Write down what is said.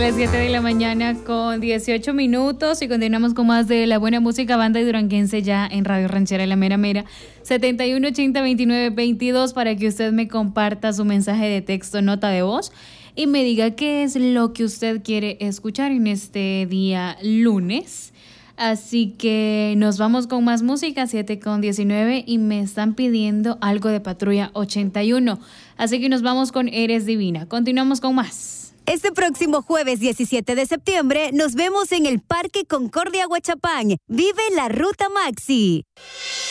Las 7 de la mañana con 18 minutos y continuamos con más de la buena música banda y duranguense ya en Radio Ranchera La Mera Mera 71802922 para que usted me comparta su mensaje de texto, nota de voz y me diga qué es lo que usted quiere escuchar en este día lunes. Así que nos vamos con más música, 7:19 y me están pidiendo algo de Patrulla 81. Así que nos vamos con Eres Divina. Continuamos con más. Este próximo jueves 17 de septiembre nos vemos en el Parque Concordia Huachapán. Vive la Ruta Maxi.